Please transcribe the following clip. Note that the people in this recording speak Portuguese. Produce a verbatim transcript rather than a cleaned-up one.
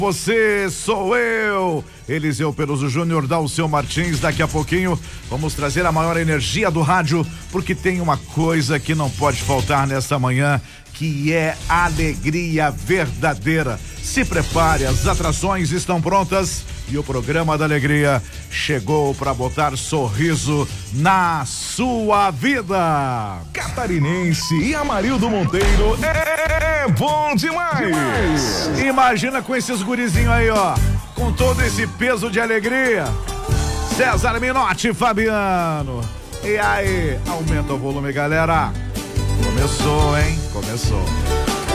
Você, sou eu, Eliseu Peluso Júnior, Dalceu Martins. Daqui a pouquinho vamos trazer a maior energia do rádio, porque tem uma coisa que não pode faltar nesta manhã, que é alegria verdadeira. Se prepare, as atrações estão prontas e o programa da alegria chegou para botar sorriso na sua vida. Catarinense e Amarildo Monteiro é bom demais. demais. Imagina com esses gurizinhos aí, ó, com todo esse peso de alegria. César Minotti e Fabiano. E aí, aumenta o volume, galera. Começou, hein? Começou.